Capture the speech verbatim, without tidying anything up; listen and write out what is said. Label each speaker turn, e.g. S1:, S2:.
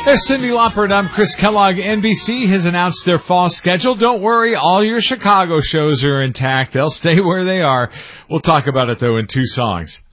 S1: There's Cyndi Lauper and I'm Chris Kellogg. N B C has announced their fall schedule. Don't worry, all your Chicago shows are intact. They'll stay where they are. We'll talk about it, though, in two songs.